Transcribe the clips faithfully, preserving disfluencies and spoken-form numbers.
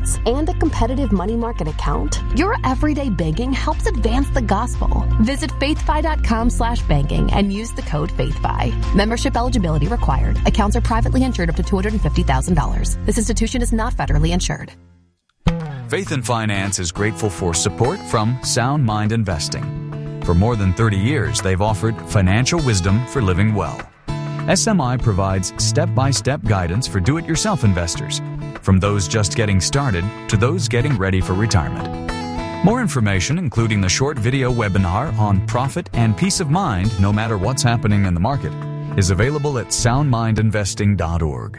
accounts, and a competitive money market account, your everyday banking helps advance the gospel. Visit faithfi.com slash banking and use the code FaithFi. Membership eligibility required. Accounts are privately insured up to two hundred fifty thousand dollars. This institution is not federally insured. Faith and Finance is grateful for support from Sound Mind Investing. For more than thirty years, they've offered financial wisdom for living well. S M I provides step-by-step guidance for do-it-yourself investors, from those just getting started to those getting ready for retirement. More information, including the short video webinar on profit and peace of mind no matter what's happening in the market, is available at sound mind investing dot org.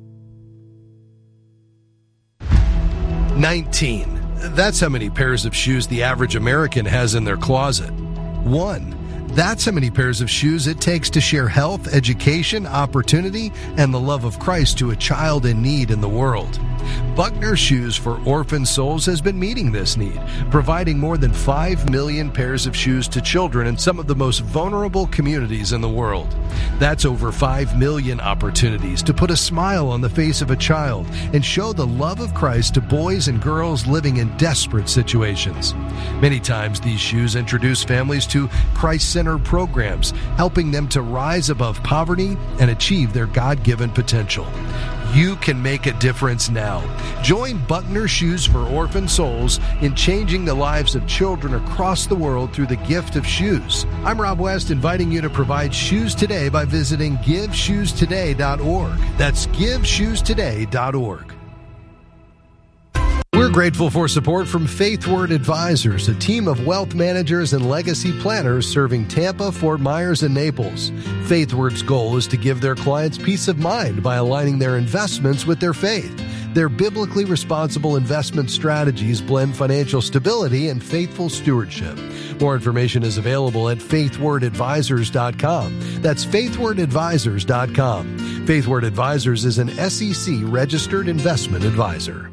nineteen. That's how many pairs of shoes the average American has in their closet. One. That's how many pairs of shoes it takes to share health, education, opportunity, and the love of Christ to a child in need in the world. Buckner Shoes for Orphan Souls has been meeting this need, providing more than five million pairs of shoes to children in some of the most vulnerable communities in the world. That's over five million opportunities to put a smile on the face of a child and show the love of Christ to boys and girls living in desperate situations. Many times these shoes introduce families to Christ-centered programs, helping them to rise above poverty and achieve their God-given potential. You can make a difference now. Join Buckner Shoes for Orphan Souls in changing the lives of children across the world through the gift of shoes. I'm Rob West, inviting you to provide shoes today by visiting give shoes today dot org. That's give shoes today dot org. We're grateful for support from FaithWord Advisors, a team of wealth managers and legacy planners serving Tampa, Fort Myers, and Naples. FaithWord's goal is to give their clients peace of mind by aligning their investments with their faith. Their biblically responsible investment strategies blend financial stability and faithful stewardship. More information is available at faith word advisors dot com. That's faith word advisors dot com. FaithWord Advisors is an S E C registered investment advisor.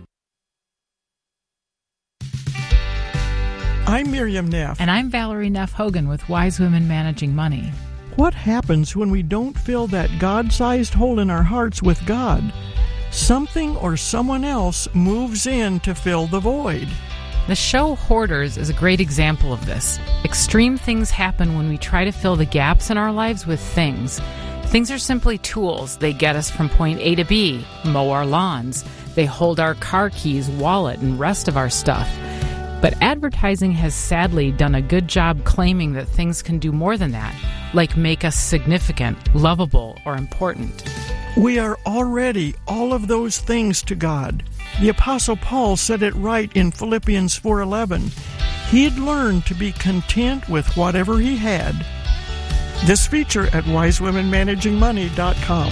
I'm Miriam Neff. And I'm Valerie Neff Hogan with Wise Women Managing Money. What happens when we don't fill that God-sized hole in our hearts with God? Something or someone else moves in to fill the void. The show Hoarders is a great example of this. Extreme things happen when we try to fill the gaps in our lives with things. Things are simply tools. They get us from point A to B, mow our lawns. They hold our car keys, wallet, and rest of our stuff. But advertising has sadly done a good job claiming that things can do more than that, like make us significant, lovable, or important. We are already all of those things to God. The Apostle Paul said it right in Philippians four eleven. He'd learned to be content with whatever he had. This feature at wise women managing money dot com.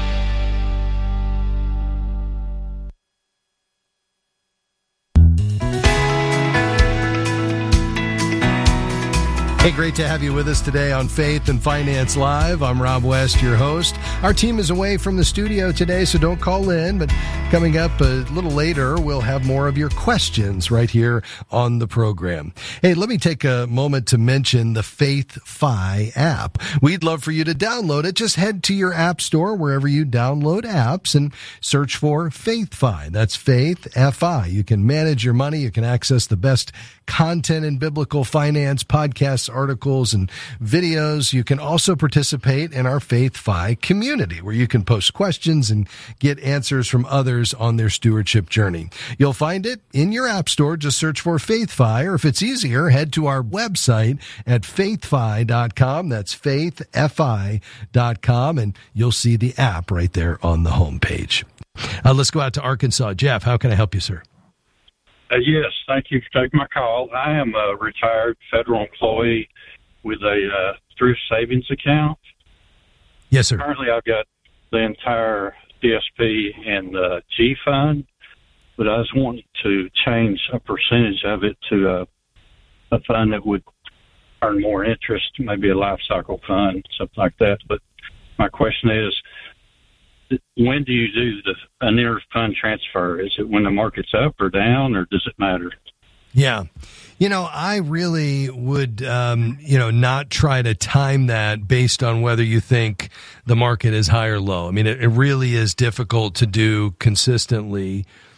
Hey, great to have you with us today on Faith and Finance Live. I'm Rob West, your host. Our team is away from the studio today, so don't call in. But coming up a little later, we'll have more of your questions right here on the program. Hey, let me take a moment to mention the FaithFi app. We'd love for you to download it. Just head to your app store, wherever you download apps, and search for FaithFi. That's Faith, F I. You can manage your money. You can access the best content in biblical finance, podcasts, articles, and videos. You can also participate in our FaithFi community, where you can post questions and get answers from others on their stewardship journey. You'll find it in your app store. Just search for FaithFi, or if it's easier, head to our website at faith fi dot com. That's faith fi dot com, and you'll see the app right there on the homepage. Uh, let's go out to Arkansas. Jeff, how can I help you, sir? Uh, yes, thank you for taking my call. I am a retired federal employee with a uh, thrift savings account. Yes, sir. Currently, I've got the entire D S P and the G fund, but I was wanting to change a percentage of it to a, a fund that would earn more interest, maybe a life cycle fund, something like that. But my question is, when do you do the an inter-fund transfer? Is it when the market's up or down, or does it matter? Yeah. You know, I really would, um, you know, not try to time that based on whether you think the market is high or low. I mean, it, it really is difficult to do consistently.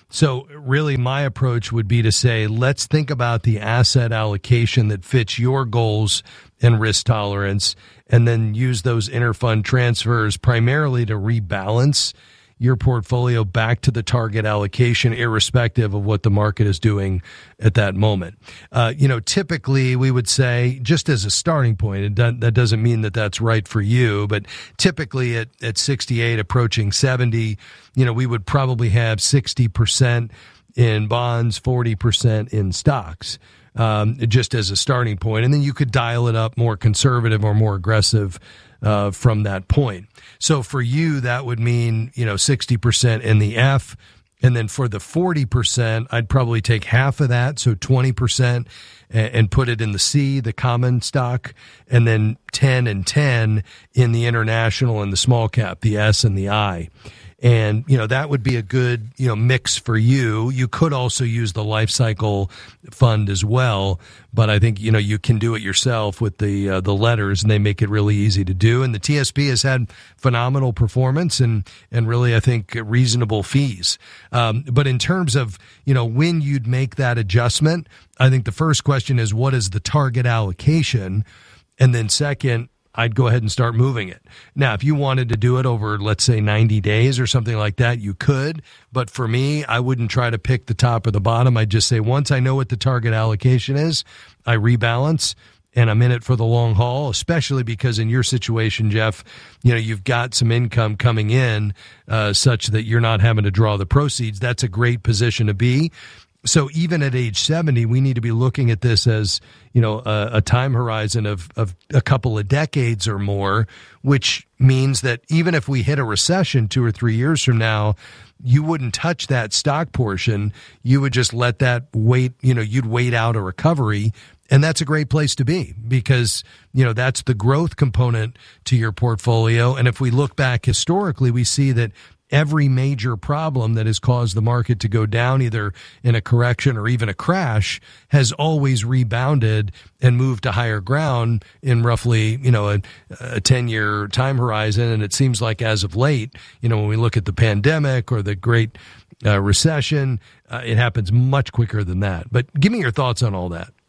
So really my approach would be to say, let's think about the asset allocation that fits your goals and risk tolerance, and then use those interfund transfers primarily to rebalance your portfolio back to the target allocation, irrespective of what the market is doing at that moment. Uh, you know, typically we would say, just as a starting point, and that, that doesn't mean that that's right for you, but typically at, at sixty-eight, approaching seventy, you know, we would probably have sixty percent in bonds, forty percent in stocks. Um, just as a starting point. And then you could dial it up more conservative or more aggressive uh, from that point. So for you, that would mean, you know, sixty percent in the F. And then for the forty percent, I'd probably take half of that, so twenty percent, and, and put it in the C, the common stock, and then ten and ten in the international and the small cap, the S and the I. And, you know, that would be a good, you know, mix for you. You could also use the life cycle fund as well. But I think, you know, you can do it yourself with the uh, the letters, and they make it really easy to do. And the T S P has had phenomenal performance and, and really, I think, reasonable fees. Um, but in terms of, you know, when you'd make that adjustment, I think the first question is, what is the target allocation? And then second, I'd go ahead and start moving it. Now, if you wanted to do it over, let's say, ninety days or something like that, you could. But for me, I wouldn't try to pick the top or the bottom. I'd just say, once I know what the target allocation is, I rebalance, and I'm in it for the long haul, especially because in your situation, Jeff, you know, you've got some income coming in uh, such that you're not having to draw the proceeds. That's a great position to be. So even at age seventy, we need to be looking at this as, you know, a, a time horizon of, of a couple of decades or more, which means that even if we hit a recession two or three years from now, you wouldn't touch that stock portion. You would just let that wait, you know, you'd wait out a recovery. And that's a great place to be because, you know, that's the growth component to your portfolio. And if we look back historically, we see that every major problem that has caused the market to go down, either in a correction or even a crash, has always rebounded and moved to higher ground in roughly, you know, a, a ten-year time horizon. And it seems like as of late, you know, when we look at the pandemic or the Great uh, Recession, uh, it happens much quicker than that. But give me your thoughts on all that.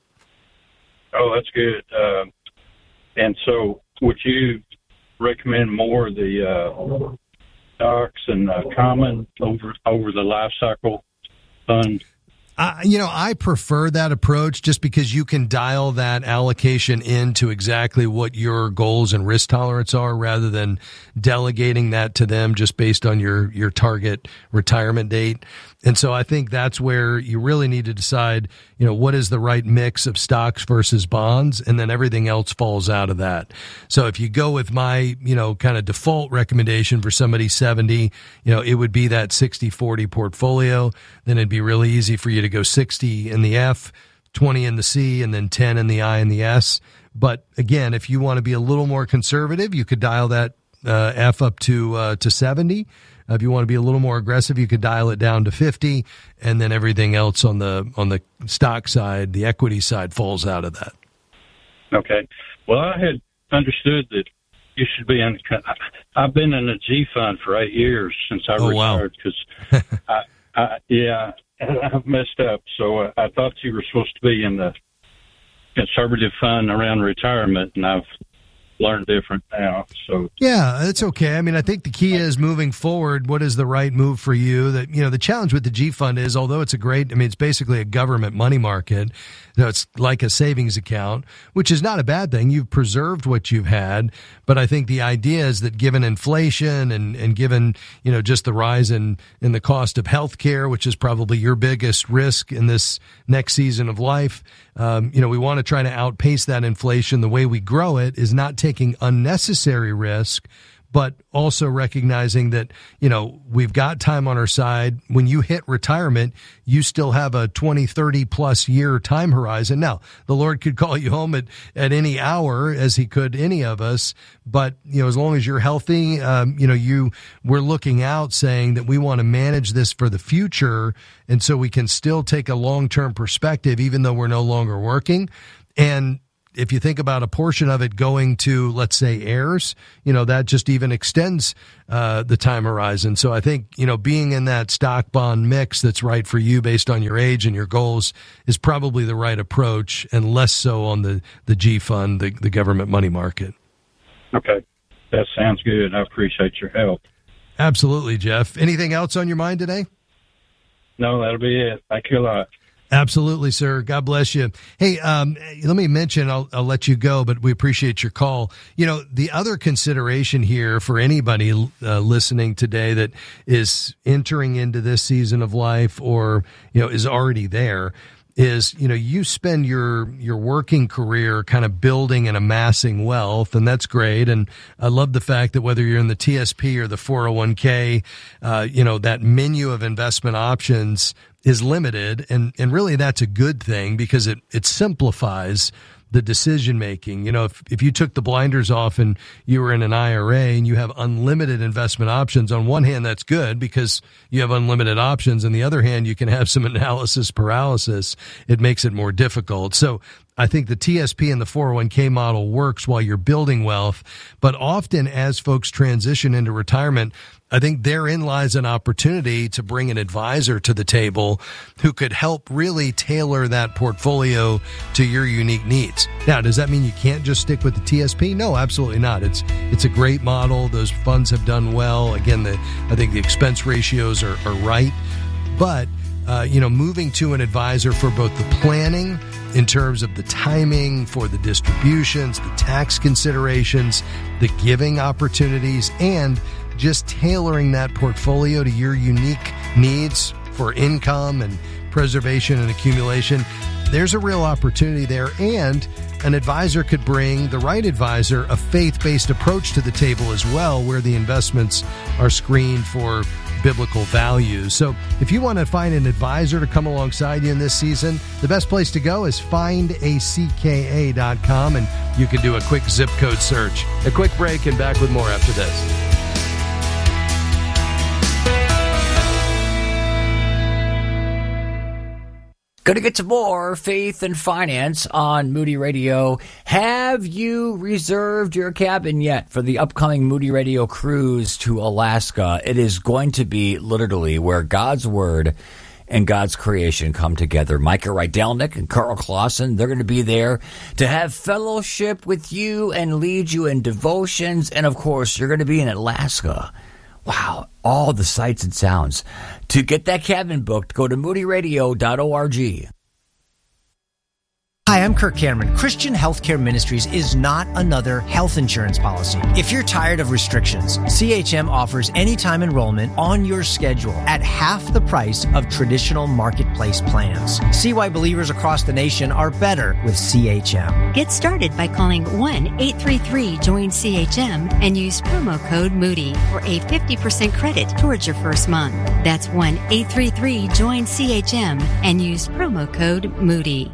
Oh, that's good. Uh, and so would you recommend more the uh, stocks and uh, common over over the life cycle fund? Uh, you know, I prefer that approach just because you can dial that allocation into exactly what your goals and risk tolerance are rather than delegating that to them just based on your, your target retirement date. And so I think that's where you really need to decide, you know, what is the right mix of stocks versus bonds, and then everything else falls out of that. So if you go with my, you know, kind of default recommendation for somebody seventy, you know, it would be that sixty forty portfolio. Then it'd be really easy for you to go sixty in the F, twenty in the C, and then ten in the I and the S. But again, if you want to be a little more conservative, you could dial that uh, F up to uh, to seventy. Uh, if you want to be a little more aggressive, you could dial it down to fifty, and then everything else on the on the stock side, the equity side, falls out of that. Okay. Well, I had understood that you should be in. I've been in a G fund for eight years since I oh, retired because, I, I, yeah, I've messed up. So I, I thought you were supposed to be in the conservative fund around retirement, and I've learn different now. So yeah, that's okay. I mean, I think the key is moving forward. What is the right move for you? That, you know, the challenge with the G fund is, although it's a great, I mean, it's basically a government money market. You know, it's like a savings account, which is not a bad thing. You've preserved what you've had, but I think the idea is that given inflation and, and given, you know, just the rise in, in the cost of healthcare, which is probably your biggest risk in this next season of life, um, you know, we want to try to outpace that inflation. The way we grow it is not taking unnecessary risk, but also recognizing that, you know, we've got time on our side. When you hit retirement, you still have a twenty, thirty plus year time horizon. Now, the Lord could call you home at, at any hour, as he could any of us. But, you know, as long as you're healthy, um, you know, you, we're looking out saying that we want to manage this for the future. And so we can still take a long-term perspective, even though we're no longer working. And if you think about a portion of it going to, let's say, heirs, you know, that just even extends uh, the time horizon. So I think, you know, being in that stock bond mix that's right for you based on your age and your goals is probably the right approach, and less so on the, the G fund, the, the government money market. Okay. That sounds good. I appreciate your help. Absolutely, Jeff. Anything else on your mind today? No, that'll be it. Thank you a lot. Absolutely, sir. God bless you. Hey, um, let me mention, I'll, I'll let you go, but we appreciate your call. You know, the other consideration here for anybody uh, listening today that is entering into this season of life, or, you know, is already there, is, you know, you spend your, your working career kind of building and amassing wealth, and that's great. And I love the fact that whether you're in the T S P or the four oh one k, uh, you know, that menu of investment options is limited. And, and really that's a good thing, because it, it simplifies the decision making. You know, if, if you took the blinders off and you were in an I R A and you have unlimited investment options, on one hand, that's good because you have unlimited options. On the other hand, you can have some analysis paralysis. It makes it more difficult. So I think the T S P and the four oh one k model works while you're building wealth. But often as folks transition into retirement, I think therein lies an opportunity to bring an advisor to the table who could help really tailor that portfolio to your unique needs. Now, does that mean you can't just stick with the T S P? No, absolutely not. It's it's a great model. Those funds have done well. Again, the, I think the expense ratios are, are right. But, uh, you know, moving to an advisor for both the planning in terms of the timing, for the distributions, the tax considerations, the giving opportunities, and just tailoring that portfolio to your unique needs for income and preservation and accumulation, there's a real opportunity there. And an advisor could bring, the right advisor, a faith-based approach to the table as well, where the investments are screened for biblical values. So if you want to find an advisor to come alongside you in this season, the best place to go is find a c k a dot com, and you can do a quick zip code search. A quick break, and back with more after this. Going to get to more Faith and Finance on Moody Radio. Have you reserved your cabin yet for the upcoming Moody Radio cruise to Alaska? It is going to be literally where God's Word and God's creation come together. Micah Rydelnik and Carl Clausen, they're going to be there to have fellowship with you and lead you in devotions. And, of course, you're going to be in Alaska. Wow, all the sights and sounds. To get that cabin booked, go to moody radio dot org. Hi, I'm Kirk Cameron. Christian Healthcare Ministries is not another health insurance policy. If you're tired of restrictions, C H M offers anytime enrollment on your schedule at half the price of traditional marketplace plans. See why believers across the nation are better with C H M. Get started by calling one eight three three join C H M and use promo code Moody for a fifty percent credit towards your first month. That's one eight three three join C H M and use promo code Moody.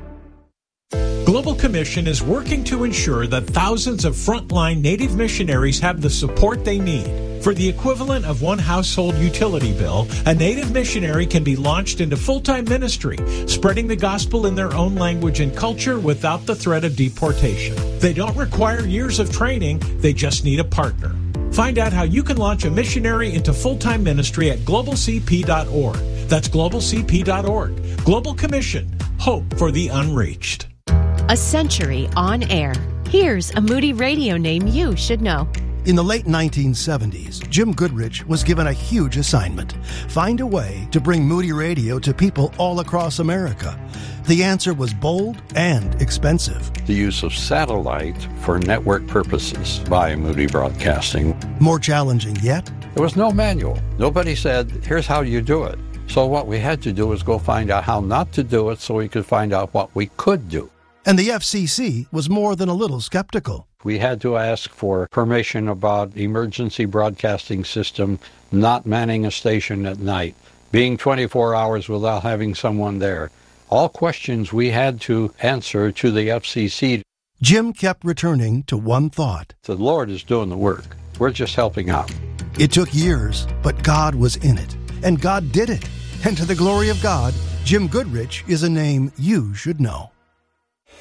Global Commission is working to ensure that thousands of frontline Native missionaries have the support they need. For the equivalent of one household utility bill, a Native missionary can be launched into full-time ministry, spreading the gospel in their own language and culture without the threat of deportation. They don't require years of training, they just need a partner. Find out how you can launch a missionary into full-time ministry at global c p dot org. That's global c p dot org. Global Commission. Hope for the unreached. A century on air. Here's a Moody Radio name you should know. In the late nineteen seventies, Jim Goodrich was given a huge assignment. Find a way to bring Moody Radio to people all across America. The answer was bold and expensive. The use of satellite for network purposes by Moody Broadcasting. More challenging yet? There was no manual. Nobody said, here's how you do it. So what we had to do was go find out how not to do it so we could find out what we could do. And the F C C was more than a little skeptical. We had to ask for permission about emergency broadcasting system not manning a station at night, being twenty-four hours without having someone there. All questions we had to answer to the F C C. Jim kept returning to one thought. The Lord is doing the work. We're just helping out. It took years, but God was in it. And God did it. And to the glory of God, Jim Goodrich is a name you should know.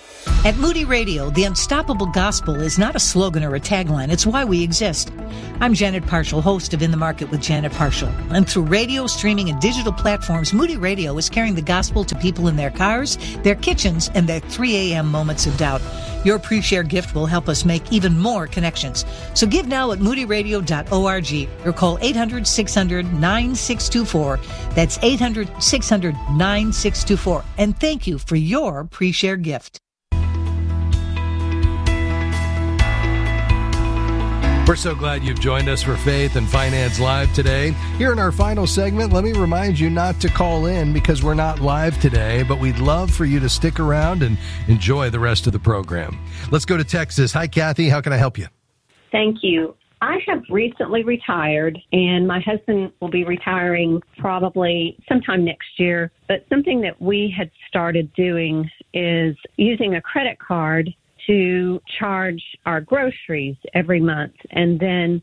At Moody Radio, the unstoppable gospel is not a slogan or a tagline. It's why we exist. I'm Janet Parshall, host of In the Market with Janet Parshall. And through radio, streaming, and digital platforms, Moody Radio is carrying the gospel to people in their cars, their kitchens, and their three a.m. moments of doubt. Your pre-share gift will help us make even more connections. So give now at moody radio dot org or call eight hundred, six hundred, nine six two four. That's eight hundred, six hundred, nine six two four. And thank you for your pre-share gift. We're so glad you've joined us for Faith and Finance Live today. Here in our final segment, let me remind you not to call in because we're not live today, but we'd love for you to stick around and enjoy the rest of the program. Let's go to Texas. Hi, Kathy. How can I help you? Thank you. I have recently retired, and my husband will be retiring probably sometime next year. But something that we had started doing is using a credit card to charge our groceries every month, and then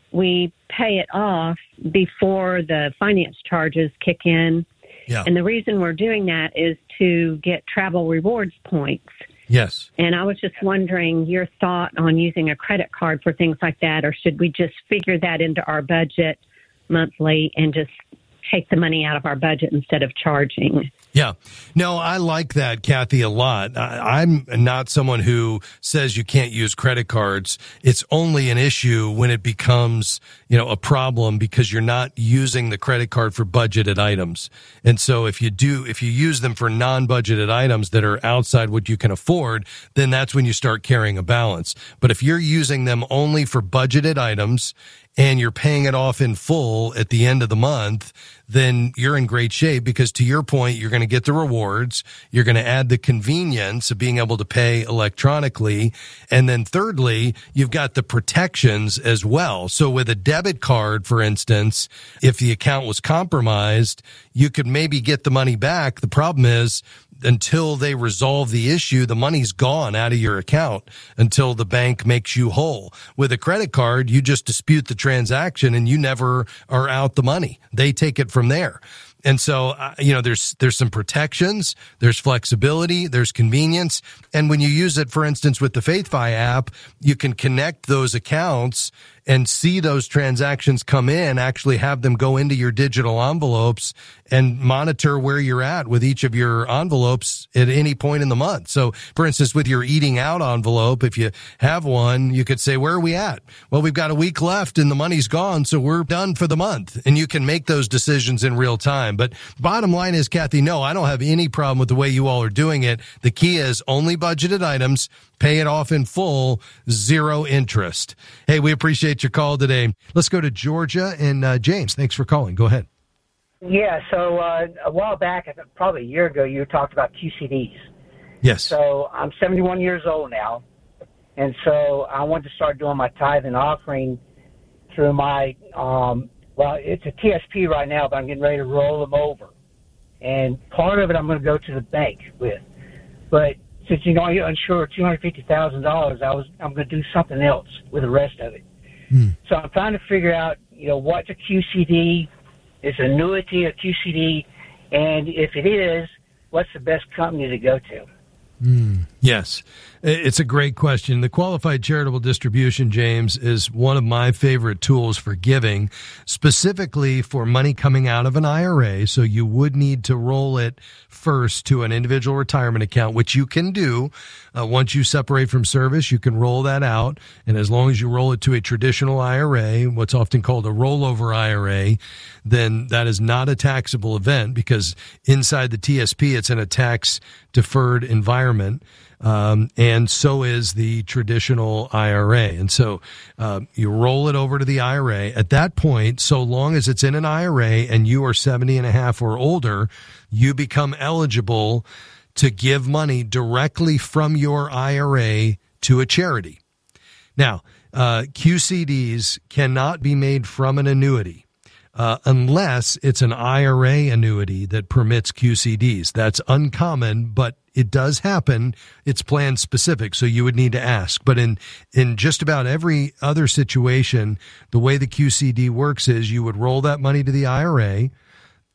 we pay it off before the finance charges kick in. Yeah. And the reason we're doing that is to get travel rewards points. Yes. And I was just wondering your thought on using a credit card for things like that, or should we just figure that into our budget monthly and just take the money out of our budget instead of charging? Yeah. No, I like that, Kathy, a lot. I, I'm not someone who says you can't use credit cards. It's only an issue when it becomes, you know, a problem because you're not using the credit card for budgeted items. And so if you do, if you use them for non-budgeted items that are outside what you can afford, then that's when you start carrying a balance. But if you're using them only for budgeted items and you're paying it off in full at the end of the month, then you're in great shape because, to your point, you're going to get the rewards. You're going to add the convenience of being able to pay electronically. And then thirdly, you've got the protections as well. So with a debit card, for instance, if the account was compromised, you could maybe get the money back. The problem is, until they resolve the issue, the money's gone out of your account until the bank makes you whole. With a credit card, you just dispute the transaction and you never are out the money. They take it from there. And so, uh, you know, there's there's some protections, there's flexibility, there's convenience. And when you use it, for instance, with the FaithFi app, you can connect those accounts and see those transactions come in, actually have them go into your digital envelopes and monitor where you're at with each of your envelopes at any point in the month. So, for instance, with your eating out envelope, if you have one, you could say, where are we at? Well, we've got a week left and the money's gone, so we're done for the month. And you can make those decisions in real time. But bottom line is, Kathy, no, I don't have any problem with the way you all are doing it. The key is only budgeted items, pay it off in full, zero interest. Hey, we appreciate your call today. Let's go to Georgia. And uh, James, thanks for calling. Go ahead. Yeah, so uh, a while back, probably a year ago, you talked about Q C Ds. Yes. So I'm seventy-one years old now, and so I want to start doing my tithe and offering through my, um, well, it's a T S P right now, but I'm getting ready to roll them over. And part of it I'm going to go to the bank with. But since, you know, you're unsure two hundred fifty thousand dollars, I was, I'm going to do something else with the rest of it. Hmm. So I'm trying to figure out, you know, what's a Q C D? Is annuity a Q C D? And if it is, what's the best company to go to? Mm, yes, it's a great question. The qualified charitable distribution, James, is one of my favorite tools for giving, specifically for money coming out of an I R A. So you would need to roll it first to an individual retirement account, which you can do. Uh, once you separate from service, you can roll that out. And as long as you roll it to a traditional I R A, what's often called a rollover I R A, then that is not a taxable event because inside the T S P, it's in a tax-deferred environment. Um, and so is the traditional I R A. And so uh, you roll it over to the I R A. At that point, so long as it's in an I R A and you are seventy and a half or older, you become eligible to give money directly from your I R A to a charity. Now, uh, Q C Ds cannot be made from an annuity. Uh, unless it's an I R A annuity that permits Q C Ds. That's uncommon, but it does happen. It's plan specific, so you would need to ask. But in, in just about every other situation, the way the Q C D works is you would roll that money to the I R A.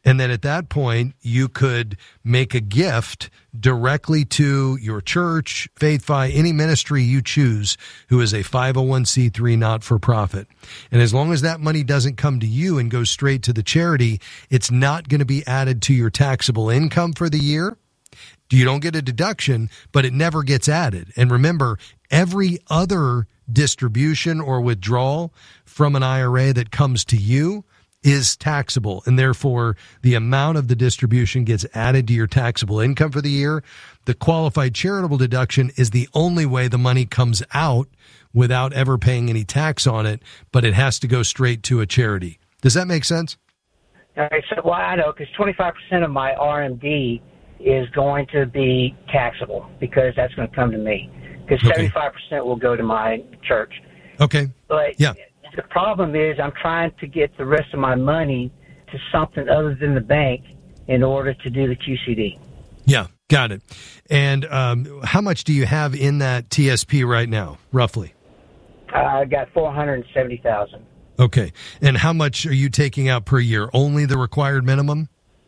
And then at that point, you could make a gift directly to your church, FaithFi, any ministry you choose who is a five oh one c three not-for-profit. And as long as that money doesn't come to you and goes straight to the charity, it's not going to be added to your taxable income for the year. You don't get a deduction, but it never gets added. And remember, every other distribution or withdrawal from an I R A that comes to you is taxable, and therefore the amount of the distribution gets added to your taxable income for the year. The qualified charitable deduction is the only way the money comes out without ever paying any tax on it, but it has to go straight to a charity. Does that make sense? All right, so well, I know, because twenty-five percent of my R M D is going to be taxable because that's going to come to me, because Okay. seventy-five percent will go to my church. Okay. But Yeah. the problem is I'm trying to get the rest of my money to something other than the bank in order to do the Q C D. Yeah, got it. And um, how much do you have in that T S P right now, roughly? Uh, I got four hundred seventy thousand dollars. Okay. And how much are you taking out per year? Only the required minimum?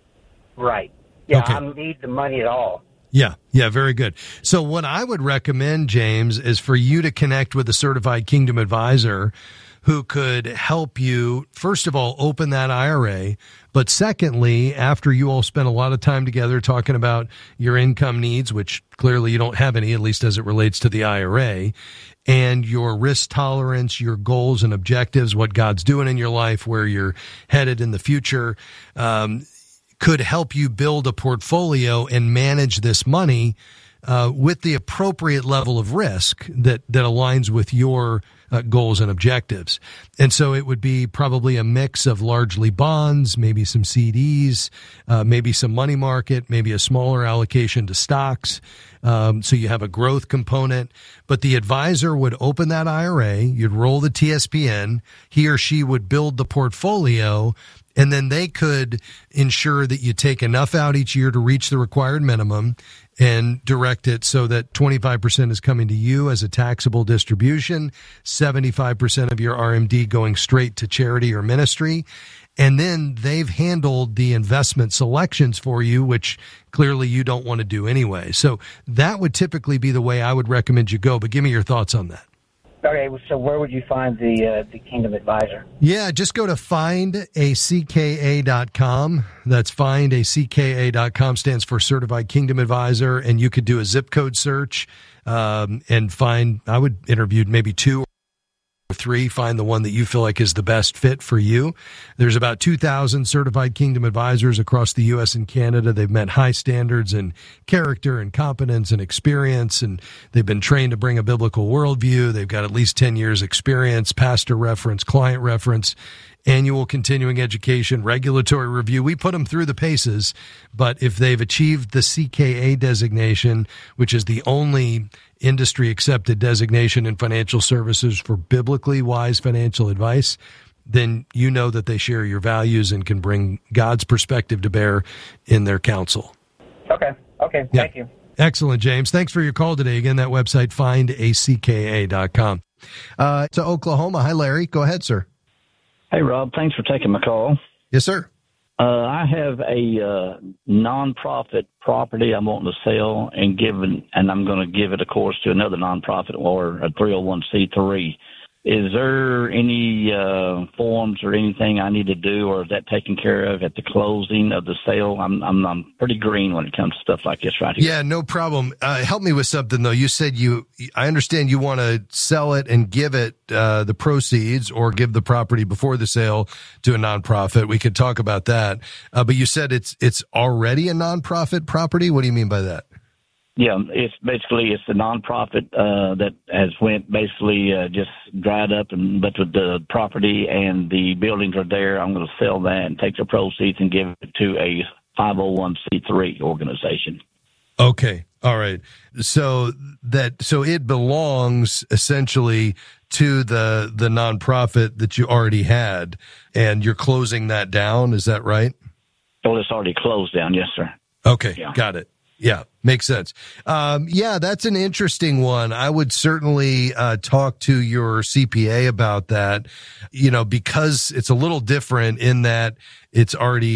Right. Yeah, Okay. I don't need the money at all. Yeah, yeah, very good. So what I would recommend, James, is for you to connect with a certified Kingdom advisor who could help you, first of all, open that I R A. But secondly, after you all spend a lot of time together talking about your income needs, which clearly you don't have any, at least as it relates to the I R A, and your risk tolerance, your goals and objectives, what God's doing in your life, where you're headed in the future, um, could help you build a portfolio and manage this money uh, with the appropriate level of risk that, that aligns with your uh, goals and objectives. And so it would be probably a mix of largely bonds, maybe some C Ds, uh, maybe some money market, maybe a smaller allocation to stocks. Um, so you have a growth component, but the advisor would open that I R A, you'd roll the T S P in, he or she would build the portfolio, and then they could ensure that you take enough out each year to reach the required minimum and direct it so that twenty-five percent is coming to you as a taxable distribution, seventy-five percent of your R M D going straight to charity or ministry. And then they've handled the investment selections for you, which clearly you don't want to do anyway. So that would typically be the way I would recommend you go. But give me your thoughts on that. Okay, so where would you find the uh, the Kingdom advisor? Yeah, just go to find a c k a dot com. That's find a c k a dot com, stands for Certified Kingdom Advisor, and you could do a zip code search um, and find, I would interview maybe two or three, find the one that you feel like is the best fit for you. There's about two thousand Certified Kingdom Advisors across the U S and Canada. They've met high standards in character and competence and experience, and they've been trained to bring a biblical worldview. They've got at least ten years experience, pastor reference, client reference, annual continuing education, regulatory review. We put them through the paces, but if they've achieved the C K A designation, which is the only industry accepted designation in financial services for biblically wise financial advice, then you know that they share your values and can bring God's perspective to bear in their counsel. Okay, okay, Yeah. thank you. Excellent, James. Thanks for your call today. Again, that website, find a c k a dot com. Uh, to Oklahoma. Hi, Larry. Go ahead, sir. Hey, Rob. Thanks for taking my call. Yes, sir. Uh, I have a uh, nonprofit property I'm wanting to sell and give, an, and I'm going to give it, of course, to another nonprofit or a three oh one c three. Is there any uh, forms or anything I need to do, or is that taken care of at the closing of the sale? I'm I'm, I'm pretty green when it comes to stuff like this right here. Yeah, no problem. Uh, help me with something, though. You said you, I understand you want to sell it and give it uh, the proceeds or give the property before the sale to a nonprofit. We could talk about that. Uh, but you said it's it's already a nonprofit property. What do you mean by that? Yeah, it's basically it's a nonprofit uh, that has went basically uh, just dried up, and but with the property and the buildings are there, I'm going to sell that and take the proceeds and give it to a five oh one c three organization. Okay, all right. So that so it belongs essentially to the the nonprofit that you already had, and you're closing that down. Is that right? Well, it's already closed down. Yes, sir. Okay, Yeah. got it. Yeah, makes sense. Um, yeah, that's an interesting one. I would certainly uh, talk to your C P A about that, you know, because it's a little different in that it's already,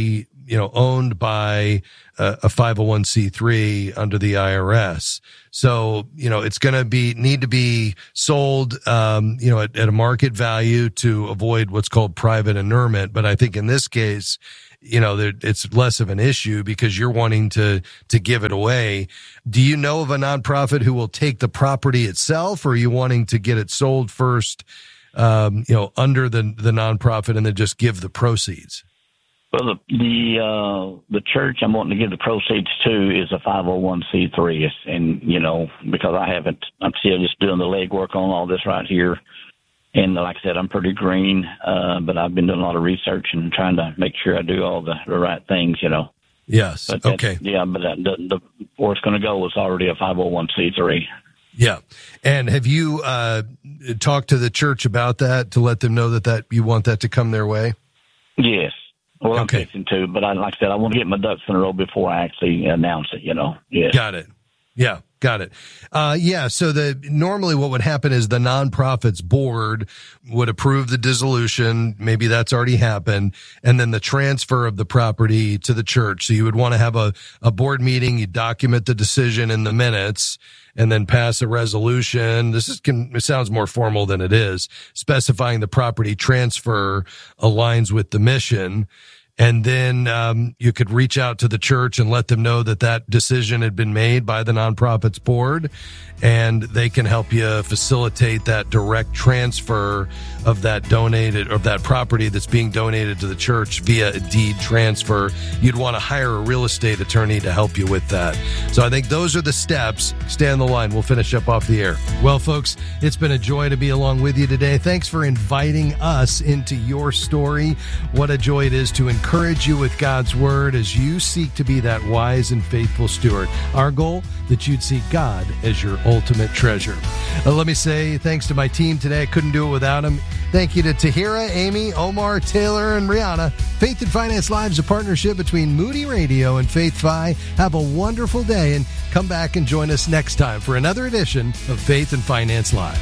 you know, owned by a, a five oh one c three under the I R S. So, you know, it's going to be, need to be sold, um, you know, at, at a market value to avoid what's called private inurement. But I think in this case, you know, there, it's less of an issue because you're wanting to, to give it away. Do you know of a nonprofit who will take the property itself, or are you wanting to get it sold first, um, you know, under the, the nonprofit and then just give the proceeds? Well, the the, uh, the church I'm wanting to give the proceeds to is a five oh one c three, and you know, because I haven't, I'm still just doing the legwork on all this right here. And like I said, I'm pretty green, uh, but I've been doing a lot of research and trying to make sure I do all the, the right things, you know. Yes. But okay. Yeah, but the, the where it's going to go is already a five oh one c three. Yeah. And have you uh, talked to the church about that to let them know that, that you want that to come their way? Yes. Well, I'm okay. fixing to, but I, like I said, I want to get my ducks in a row before I actually announce it, you know. Yes. Got it. Yeah. Got it. Uh, yeah. So the, normally what would happen is the nonprofit's board would approve the dissolution. Maybe that's already happened. And then the transfer of the property to the church. So you would want to have a, a board meeting. You document the decision in the minutes and then pass a resolution. This is, can, it sounds more formal than it is, specifying the property transfer aligns with the mission. And then um, you could reach out to the church and let them know that that decision had been made by the nonprofit's board, and they can help you facilitate that direct transfer of that donated, of that property that's being donated to the church via a deed transfer. You'd want to hire a real estate attorney to help you with that. So I think those are the steps. Stay on the line. We'll finish up off the air. Well, folks, it's been a joy to be along with you today. Thanks for inviting us into your story. What a joy it is to encourage encourage you with God's word as you seek to be that wise and faithful steward. Our goal, that you'd see God as your ultimate treasure. Uh, let me say thanks to my team today. I couldn't do it without them. Thank you to Tahira, Amy, Omar, Taylor, and Rihanna. Faith and Finance Live is a partnership between Moody Radio and Faith Fi. Have a wonderful day and come back and join us next time for another edition of Faith and Finance Live.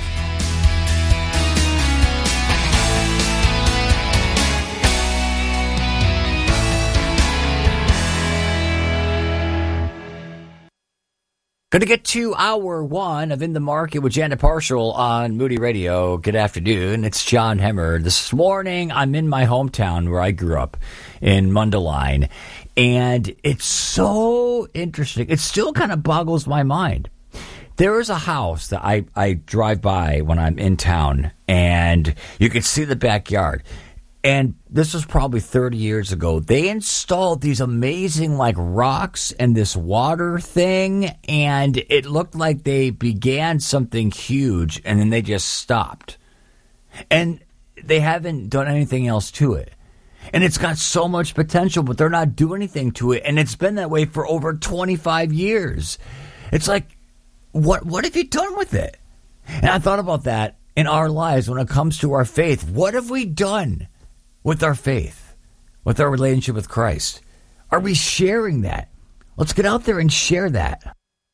Going to get to hour one of In the Market with Janet Parshall on Moody Radio. Good afternoon. It's John Hemmer. This morning, I'm in my hometown where I grew up in Mundelein. And it's so interesting. It still kind of boggles my mind. There is a house that I, I drive by when I'm in town, and you can see the backyard. And this was probably thirty years ago. They installed these amazing, like, rocks and this water thing, and it looked like they began something huge, and then they just stopped. And they haven't done anything else to it. And it's got so much potential, but they're not doing anything to it, and it's been that way for over twenty-five years. It's like, what what have you done with it? And I thought about that in our lives when it comes to our faith. What have we done with our faith, with our relationship with Christ? Are we sharing that? Let's get out there and share that.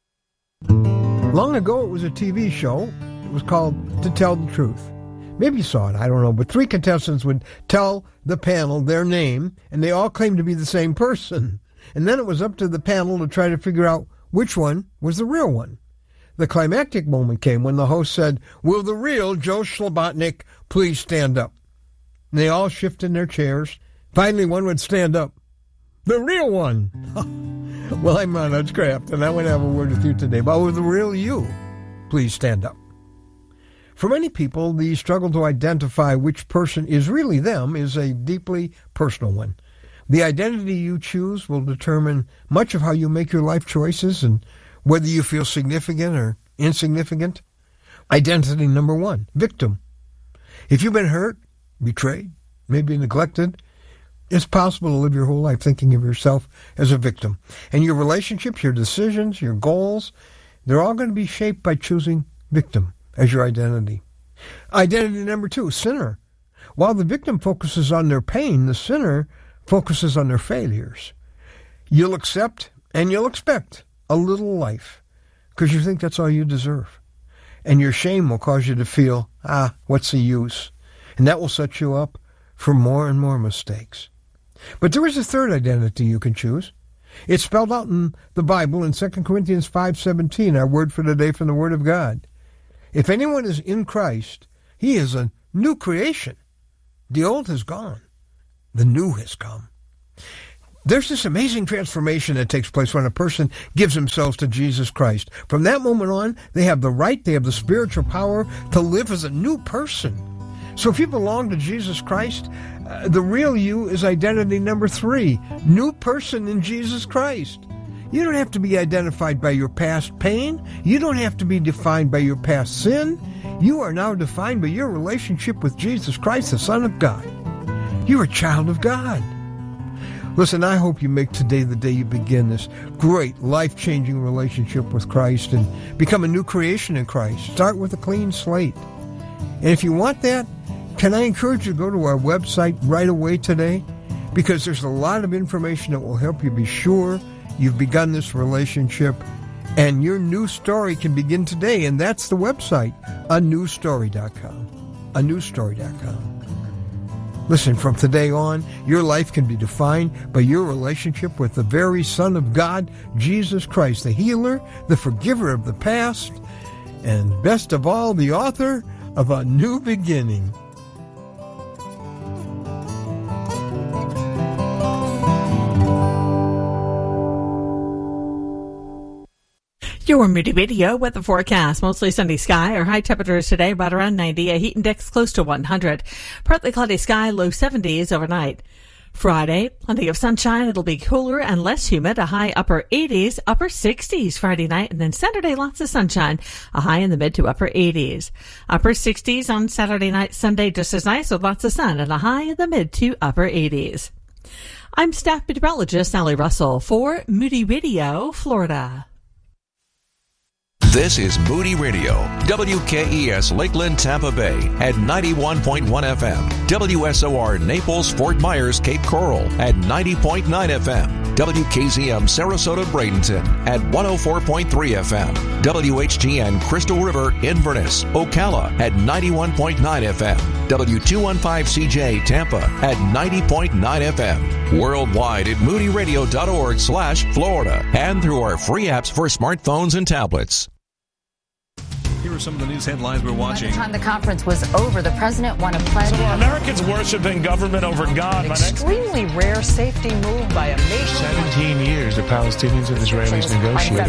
Long ago, it was a T V show. It was called To Tell the Truth. Maybe you saw it, I don't know. But three contestants would tell the panel their name, and they all claimed to be the same person. And then it was up to the panel to try to figure out which one was the real one. The climactic moment came when the host said, "Will the real Joe Slobotnik please stand up?" And they all shifted in their chairs. Finally, one would stand up. The real one. Well, I'm Ron Hutchcraft, and I want to have a word with you today about will the real you please stand up. For many people, the struggle to identify which person is really them is a deeply personal one. The identity you choose will determine much of how you make your life choices and whether you feel significant or insignificant. Identity number one, victim. If you've been hurt, betrayed, maybe neglected, it's possible to live your whole life thinking of yourself as a victim. And your relationships, your decisions, your goals, they're all going to be shaped by choosing victim as your identity. Identity number two, sinner. While the victim focuses on their pain, the sinner focuses on their failures. You'll accept and you'll expect a little life because you think that's all you deserve. And your shame will cause you to feel, ah, what's the use? And that will set you up for more and more mistakes. But there is a third identity you can choose. It's spelled out in the Bible in Second Corinthians five seventeen, our word for today from the Word of God. If anyone is in Christ, he is a new creation. The old has gone. The new has come. There's this amazing transformation that takes place when a person gives themselves to Jesus Christ. From that moment on, they have the right, they have the spiritual power to live as a new person. So if you belong to Jesus Christ, uh, the real you is identity number three, new person in Jesus Christ. You don't have to be identified by your past pain. You don't have to be defined by your past sin. You are now defined by your relationship with Jesus Christ, the Son of God. You're a child of God. Listen, I hope you make today the day you begin this great, life-changing relationship with Christ and become a new creation in Christ. Start with a clean slate. And if you want that, can I encourage you to go to our website right away today? Because there's a lot of information that will help you be sure you've begun this relationship, and your new story can begin today. And that's the website, a new story dot com. a new story dot com. Listen, from today on, your life can be defined by your relationship with the very Son of God, Jesus Christ, the healer, the forgiver of the past, and best of all, the author of a new beginning. Your Moody Video weather forecast. Mostly sunny sky. Our high temperatures today about around ninety. A heat index close to one hundred. Partly cloudy sky, low seventies overnight. Friday, plenty of sunshine. It'll be cooler and less humid. A high upper eighties, upper sixties Friday night. And then Saturday, lots of sunshine. A high in the mid to upper eighties. Upper sixties on Saturday night. Sunday, just as nice with lots of sun. And a high in the mid to upper eighties. I'm staff meteorologist Sally Russell for Moody Radio, Florida. This is Moody Radio, W K E S Lakeland, Tampa Bay at ninety-one point one F M, W S O R Naples, Fort Myers, Cape Coral at ninety point nine F M, W K Z M Sarasota, Bradenton at one oh four point three F M, W H G N Crystal River, Inverness, Ocala at ninety-one point nine F M, W two fifteen C J Tampa at ninety point nine F M, worldwide at moody radio dot org slash Florida, and through our free apps for smartphones and tablets. Here are some of the news headlines we're watching. By the time the conference was over, the president won a pledge. So are Americans worshiping government over God? An extremely rare safety move by a nation. Seventeen years the Palestinians and Israelis negotiated.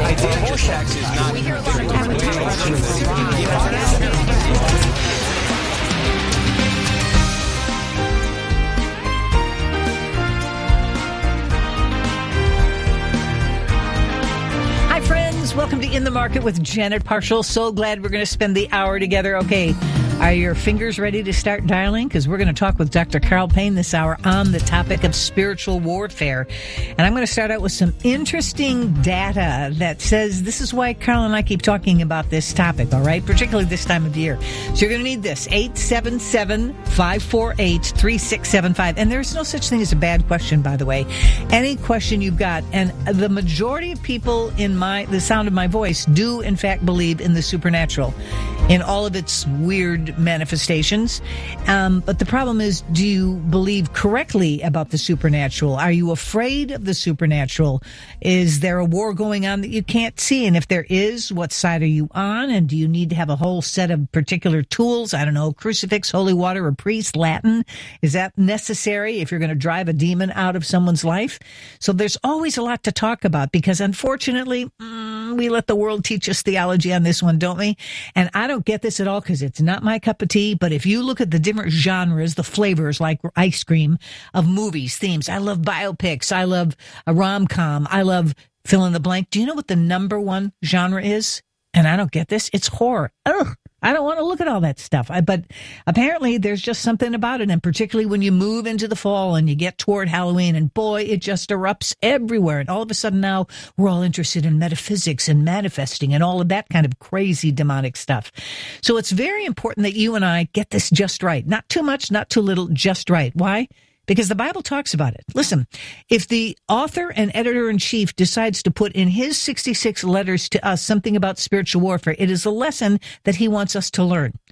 Welcome to In the Market with Janet Parshall. So glad we're going to spend the hour together. Okay, are your fingers ready to start dialing? Because we're going to talk with Doctor Carl Payne this hour on the topic of spiritual warfare. And I'm going to start out with some interesting data that says this is why Carl and I keep talking about this topic, all right? Particularly this time of year. So you're going to need this, eight seven seven, five four eight, three six seven five. And there's no such thing as a bad question, by the way. Any question you've got. And the majority of people in my the sound of my voice do in fact believe in the supernatural in all of its weird manifestations. Um, but the problem is, do you believe correctly about the supernatural? Are you afraid of the supernatural? Is there a war going on that you can't see? And if there is, what side are you on? And do you need to have a whole set of particular tools? I don't know, crucifix, holy water, a priest, Latin. Is that necessary if you're going to drive a demon out of someone's life? So there's always a lot to talk about because unfortunately, mm, we let the world teach us theology on this one, don't we? And I don't get this at all because it's not my cup of tea. But if you look at the different genres, the flavors like ice cream of movies, themes, I love biopics. I love a rom-com. I love fill in the blank. Do you know what the number one genre is? And I don't get this. It's horror. Ugh. I don't want to look at all that stuff. I, but apparently there's just something about it. And particularly when you move into the fall and you get toward Halloween and boy, it just erupts everywhere. And all of a sudden now we're all interested in metaphysics and manifesting and all of that kind of crazy demonic stuff. So it's very important that you and I get this just right. Not too much, not too little, just right. Why? Because the Bible talks about it. Listen, if the author and editor-in-chief decides to put in his sixty-six letters to us something about spiritual warfare, it is a lesson that he wants us to learn.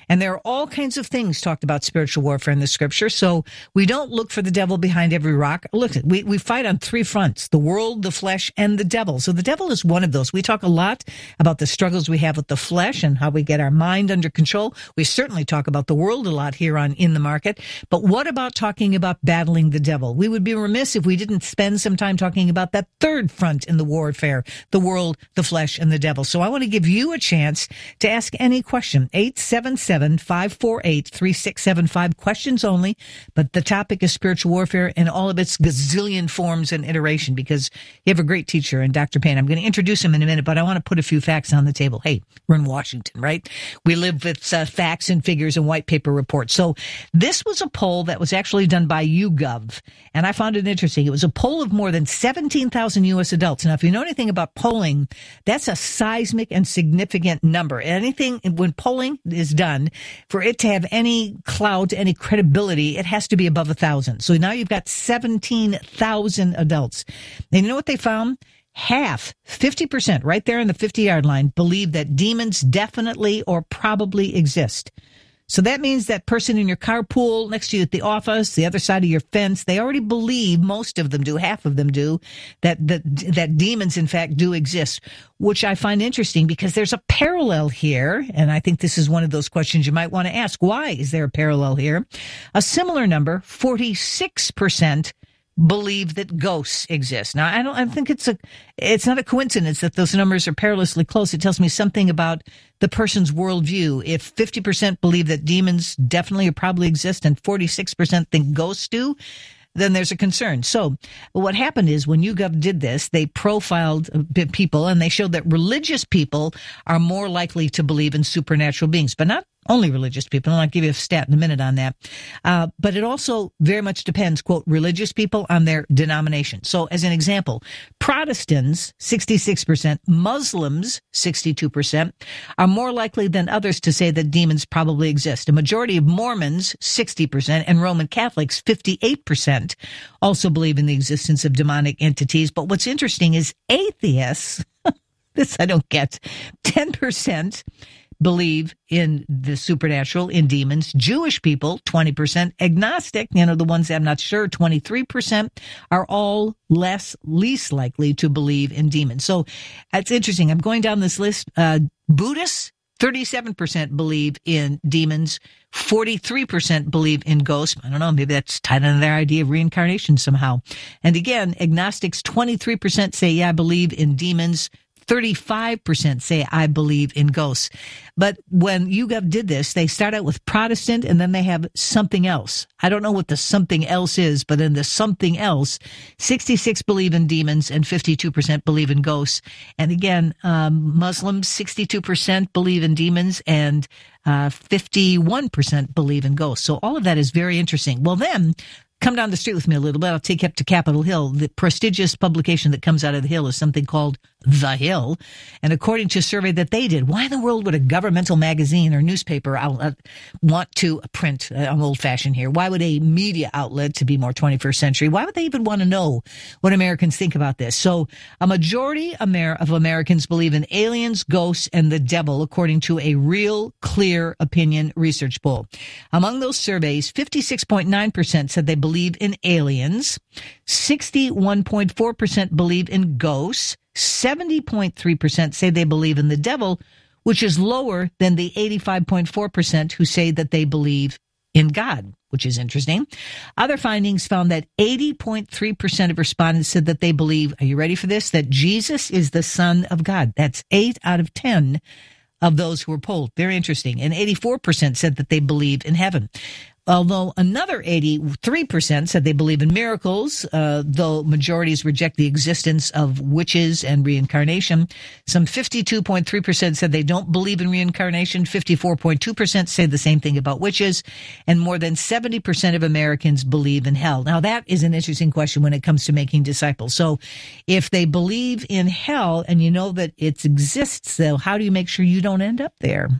And there are all kinds of things talked about spiritual warfare in the scripture. So we don't look for the devil behind every rock. Look, we, we fight on three fronts, the world, the flesh, and the devil. So the devil is one of those. We talk a lot about the struggles we have with the flesh and how we get our mind under control. We certainly talk about the world a lot here on In the Market. But what about talking about battling the devil? We would be remiss if we didn't spend some time talking about that third front in the warfare, the world, the flesh, and the devil. So I want to give you a chance to ask any question. eight seven seven, five four eight, three six seven five. Questions only, but the topic is spiritual warfare in all of its gazillion forms and iteration, because you have a great teacher in Doctor Payne. I'm going to introduce him in a minute, but I want to put a few facts on the table. Hey, we're in Washington, right? We live with uh, facts and figures and white paper reports. So this was a poll that was actually done by YouGov, and I found it interesting. It was a poll of more than seventeen thousand U S adults. Now, if you know anything about polling, that's a seismic and significant number. Anything, when polling is done, for it to have any clout, any credibility, it has to be above a thousand. So now you've got seventeen thousand adults. And you know what they found? Half, fifty percent, right there in the fifty-yard line, believe that demons definitely or probably exist. So that means that person in your carpool, next to you at the office, the other side of your fence, they already believe, most of them do, half of them do, that, that, that demons, in fact, do exist, which I find interesting because there's a parallel here. And I think this is one of those questions you might want to ask. Why is there a parallel here? A similar number, forty-six percent, believe that ghosts exist. Now, I don't, I think it's a, it's not a coincidence that those numbers are perilously close. It tells me something about the person's worldview. If fifty percent believe that demons definitely or probably exist and forty-six percent think ghosts do, then there's a concern. So what happened is when YouGov did this, they profiled people and they showed that religious people are more likely to believe in supernatural beings, but not only religious people. And I'll give you a stat in a minute on that. Uh, but it also very much depends, quote, religious people on their denomination. So as an example, Protestants, sixty-six percent, Muslims, sixty-two percent, are more likely than others to say that demons probably exist. A majority of Mormons, sixty percent, and Roman Catholics, fifty-eight percent, also believe in the existence of demonic entities. But what's interesting is atheists, this I don't get, ten percent believe in the supernatural, in demons. Jewish people, twenty percent. Agnostic, you know, the ones that I'm not sure, twenty-three percent, are all less, least likely to believe in demons. So that's interesting. I'm going down this list. Uh, Buddhists, thirty-seven percent believe in demons. forty-three percent believe in ghosts. I don't know, maybe that's tied into their idea of reincarnation somehow. And again, agnostics, twenty-three percent say, yeah, I believe in demons. thirty-five percent say, I believe in ghosts. But when YouGov did this, they start out with Protestant and then they have something else. I don't know what the something else is, but in the something else, sixty-six believe in demons and fifty-two percent believe in ghosts. And again, um, Muslims, sixty-two percent believe in demons and uh, fifty-one percent believe in ghosts. So all of that is very interesting. Well, then, come down the street with me a little bit. I'll take you up to Capitol Hill. The prestigious publication that comes out of the Hill is something called The Hill. And according to a survey that they did, why in the world would a governmental magazine or newspaper outlet want to print? I'm old-fashioned here. Why would a media outlet, to be more twenty-first century, why would they even want to know what Americans think about this? So a majority of Americans believe in aliens, ghosts, and the devil, according to a Real Clear Opinion research poll. Among those surveys, fifty-six point nine percent said they believe believe in aliens, sixty-one point four percent believe in ghosts, seventy point three percent say they believe in the devil, which is lower than the eighty-five point four percent who say that they believe in God, which is interesting. Other findings found that eighty point three percent of respondents said that they believe, are you ready for this, that Jesus is the Son of God. That's eight out of ten of those who were polled. Very interesting. And eighty-four percent said that they believe in heaven. Although another eighty-three percent said they believe in miracles, uh, though majorities reject the existence of witches and reincarnation. Some fifty-two point three percent said they don't believe in reincarnation. fifty-four point two percent say the same thing about witches. And more than seventy percent of Americans believe in hell. Now, that is an interesting question when it comes to making disciples. So if they believe in hell and you know that it exists, though, how do you make sure you don't end up there? Hmm?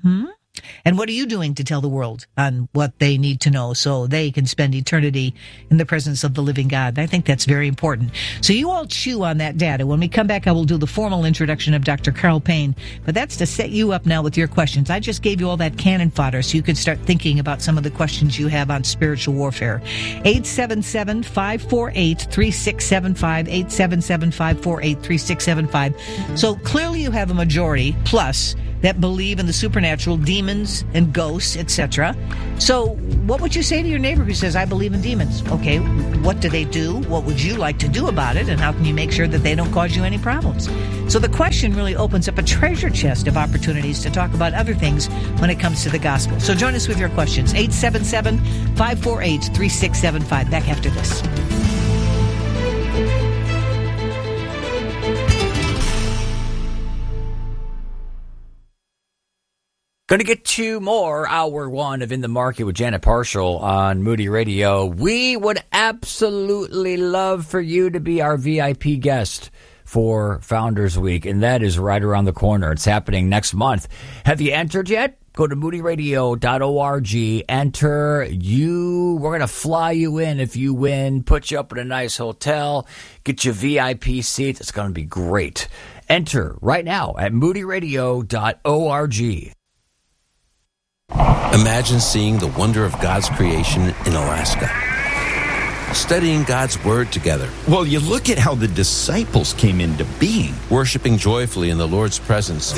And what are you doing to tell the world on what they need to know so they can spend eternity in the presence of the living God? I think that's very important. So you all chew on that data. When we come back, I will do the formal introduction of Doctor Carl Payne. But that's to set you up now with your questions. I just gave you all that cannon fodder so you can start thinking about some of the questions you have on spiritual warfare. eight seven seven, five four eight, three six seven five, eight seven seven, five four eight, three six seven five. So clearly you have a majority plus that believe in the supernatural, demons and ghosts, et cetera. So what would you say to your neighbor who says, I believe in demons? Okay, what do they do? What would you like to do about it? And how can you make sure that they don't cause you any problems? So the question really opens up a treasure chest of opportunities to talk about other things when it comes to the gospel. So join us with your questions. eight seven seven, five four eight, three six seven five. Back after this. Going to get to more hour one of In the Market with Janet Parshall on Moody Radio. We would absolutely love for you to be our V I P guest for Founders Week, and that is right around the corner. It's happening next month. Have you entered yet? Go to moody radio dot org, enter. You, we're going to fly you in if you win, put you up in a nice hotel, get you V I P seats. It's going to be great. Enter right now at moody radio dot org. Imagine seeing the wonder of God's creation in Alaska. Studying God's Word together. Well, you look at how the disciples came into being. Worshiping joyfully in the Lord's presence.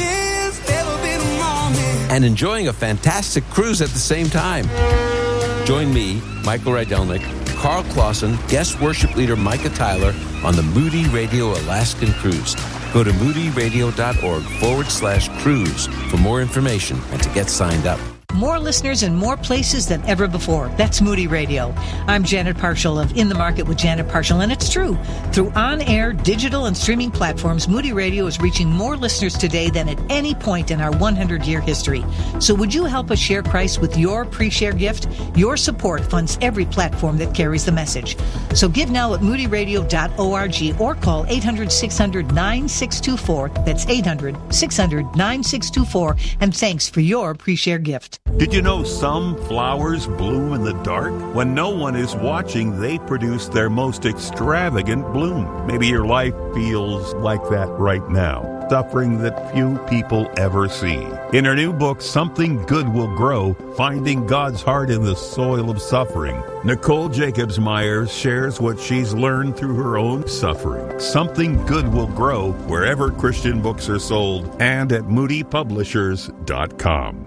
And enjoying a fantastic cruise at the same time. Join me, Michael Rydelnik, Carl Clausen, guest worship leader Micah Tyler on the Moody Radio Alaskan Cruise. Go to moody radio dot org forward slash cruise for more information and to get signed up. More listeners in more places than ever before. That's Moody Radio. I'm Janet Parshall of In the Market with Janet Parshall, and it's true. Through on-air, digital, and streaming platforms, Moody Radio is reaching more listeners today than at any point in our one hundred year history. So would you help us share Christ with your pre-share gift? Your support funds every platform that carries the message. So give now at moody radio dot org or call eight hundred, six hundred, nine six two four. That's eight hundred, six hundred, nine six two four. And thanks for your pre-share gift. Did you know some flowers bloom in the dark? When no one is watching, they produce their most extravagant bloom. Maybe your life feels like that right now, suffering that few people ever see. In her new book, Something Good Will Grow, Finding God's Heart in the Soil of Suffering, Nicole Jacobs Myers shares what she's learned through her own suffering. Something Good Will Grow wherever Christian books are sold and at moody publishers dot com.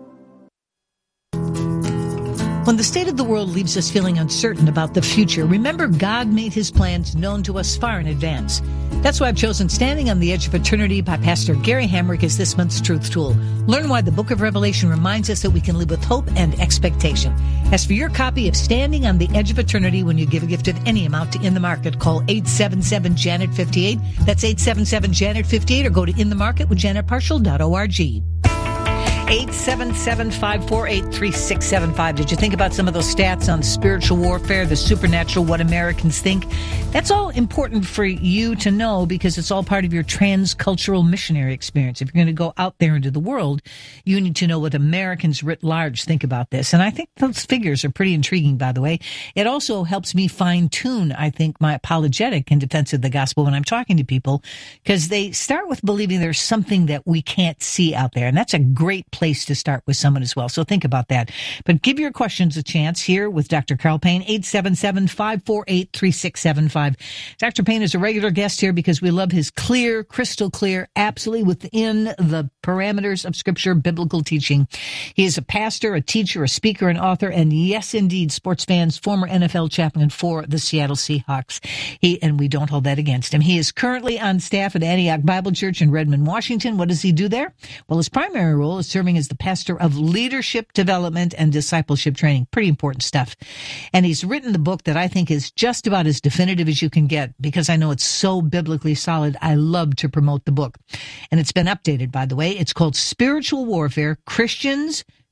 When the state of the world leaves us feeling uncertain about the future, remember God made his plans known to us far in advance. That's why I've chosen Standing on the Edge of Eternity by Pastor Gary Hamrick as this month's Truth Tool. Learn why the book of Revelation reminds us that we can live with hope and expectation. As for your copy of Standing on the Edge of Eternity, when you give a gift of any amount to In the Market, call eight seven seven, Janet fifty-eight. That's eight seven seven, Janet fifty-eight, or go to in the market with janet parshall dot org. eight seven seven, five four eight, three six seven five. Did you think about some of those stats on spiritual warfare, the supernatural, what Americans think? That's all important for you to know because it's all part of your transcultural missionary experience. If you're going to go out there into the world, you need to know what Americans writ large think about this. And I think those figures are pretty intriguing, by the way. It also helps me fine-tune, I think, my apologetic in defense of the gospel when I'm talking to people, because they start with believing there's something that we can't see out there. And that's a great place to start with someone as well. So think about that. But give your questions a chance here with Doctor Carl Payne, eight seven seven, five four eight, three six seven five. Doctor Payne is a regular guest here because we love his clear, crystal clear, absolutely within the parameters of Scripture, biblical teaching. He is a pastor, a teacher, a speaker, an author, and yes, indeed, sports fans, former N F L chaplain for the Seattle Seahawks. He, and we don't hold that against him. He is currently on staff at Antioch Bible Church in Redmond, Washington. What does he do there? Well, his primary role is serving as the pastor of leadership development and discipleship training. Pretty important stuff. And he's written the book that I think is just about as definitive as you can get because I know it's so biblically solid. I love to promote the book. And it's been updated, by the way. It's called Spiritual Warfare, Christians,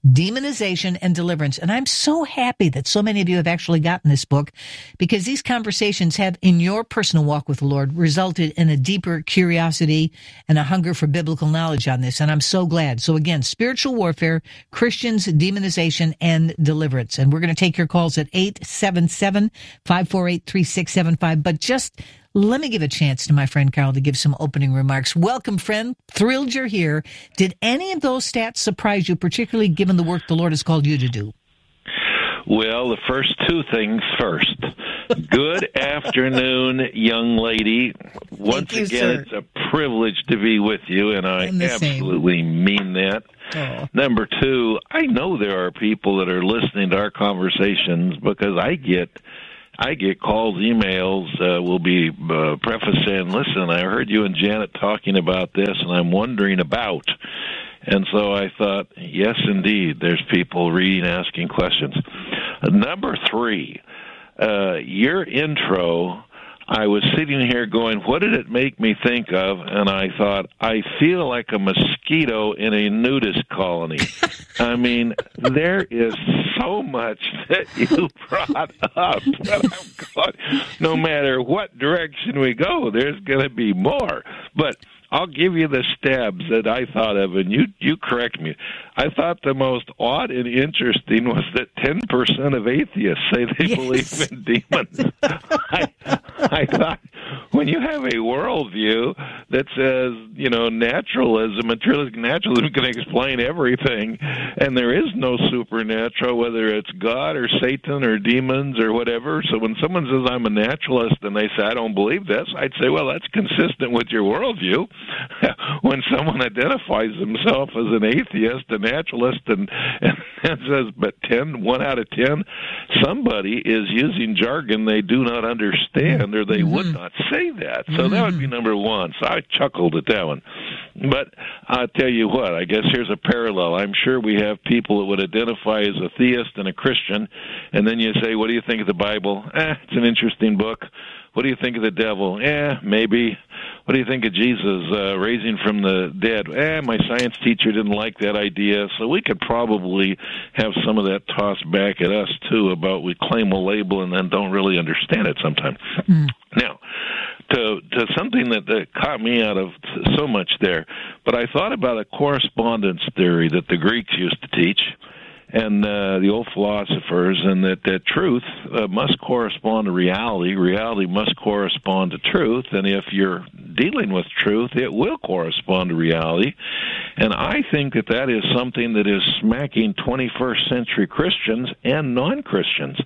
Demonization and Deliverance. And I'm so happy that so many of you have actually gotten this book, because these conversations have, in your personal walk with the Lord, resulted in a deeper curiosity and a hunger for biblical knowledge on this. And I'm so glad. So again, Spiritual Warfare, Christians, Demonization, and Deliverance. And we're going to take your calls at eight seven seven, five four eight, three six seven five. But just let me give a chance to my friend Carl to give some opening remarks. Welcome, friend. Thrilled you're here. Did any of those stats surprise you, particularly given the work the Lord has called you to do? Well, the first two things first. Good afternoon, young lady. Once you, again, sir. It's a privilege to be with you, and I absolutely same. mean that. Oh. Number two, I know there are people that are listening to our conversations, because I get I get calls, emails, uh, will be uh, preface saying, listen, I heard you and Janet talking about this, and I'm wondering about. And so I thought, yes, indeed, there's people reading, asking questions. Uh, number three, uh, your intro, I was sitting here going, what did it make me think of? And I thought, I feel like a mosquito in a nudist colony. I mean, there is so much that you brought up that I'm going, no matter what direction we go, there's going to be more. But I'll give you the stabs that I thought of, and you, you correct me. I thought the most odd and interesting was that ten percent of atheists say they yes. believe in demons. I, I thought, when you have a worldview that says, you know, naturalism, materialistic naturalism can explain everything, and there is no supernatural, whether it's God or Satan or demons or whatever. So when someone says, I'm a naturalist, and they say, I don't believe this, I'd say, well, that's consistent with your worldview. When someone identifies themselves as an atheist, a naturalist, and, and, and says, but ten, one out of ten, somebody is using jargon they do not understand, or they mm-hmm. would not say that. So mm-hmm. that would be number one. So I chuckled at that one. But I'll tell you what, I guess here's a parallel. I'm sure we have people that would identify as a theist and a Christian, and then you say, what do you think of the Bible? Eh, it's an interesting book. What do you think of the devil? Eh, maybe. What do you think of Jesus uh, raising from the dead? Eh, my science teacher didn't like that idea. So we could probably have some of that tossed back at us, too, about we claim a label and then don't really understand it sometimes. Mm. Now, to to something that, that caught me out of so much there, but I thought about a correspondence theory that the Greeks used to teach, and uh, the old philosophers, and that, that truth uh, must correspond to reality. Reality must correspond to truth, and if you're dealing with truth, it will correspond to reality. And I think that that is something that is smacking twenty-first century Christians and non-Christians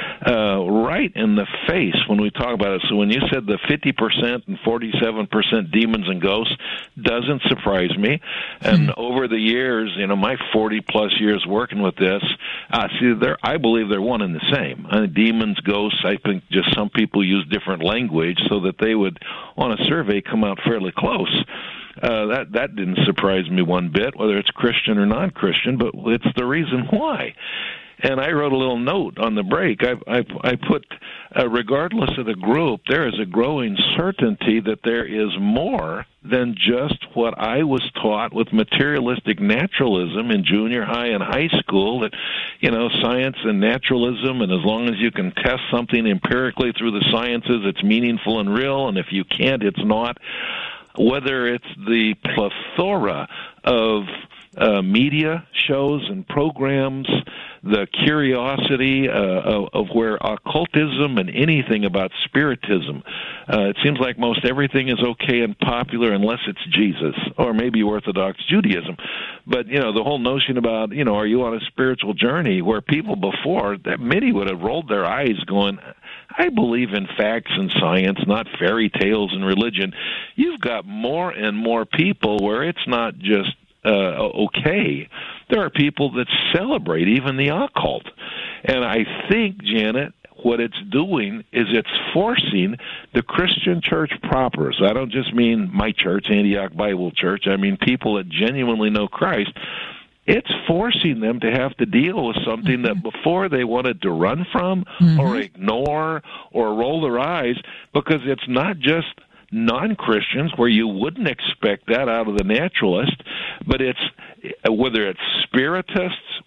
uh, right in the face when we talk about it. So when you said the fifty percent and forty-seven percent demons and ghosts, doesn't surprise me. And mm-hmm. over the years, you know, my forty-plus years working with this, uh, see, they're, I believe they're one and the same. Uh, demons, ghosts, I think just some people use different language so that they would, on a survey, come out fairly close. Uh, that that didn't surprise me one bit, whether it's Christian or non-Christian, but it's the reason why. And I wrote a little note on the break. I, I, I put, uh, regardless of the group, there is a growing certainty that there is more than just what I was taught with materialistic naturalism in junior high and high school, that, you know, science and naturalism, and as long as you can test something empirically through the sciences, it's meaningful and real, and if you can't, it's not. Whether it's the plethora of uh, media shows and programs, the curiosity uh, of, of where occultism and anything about spiritism, uh, it seems like most everything is okay and popular unless it's Jesus or maybe Orthodox Judaism. But, you know, the whole notion about, you know, are you on a spiritual journey, where people before, that many would have rolled their eyes going, I believe in facts and science, not fairy tales and religion. You've got more and more people where it's not just uh, okay. There are people that celebrate even the occult. And I think, Janet, what it's doing is it's forcing the Christian church proper. So I don't just mean my church, Antioch Bible Church. I mean people that genuinely know Christ. It's forcing them to have to deal with something mm-hmm. that before they wanted to run from mm-hmm. or ignore or roll their eyes, because it's not just non-Christians, where you wouldn't expect that out of the naturalist, but it's whether it's spiritists,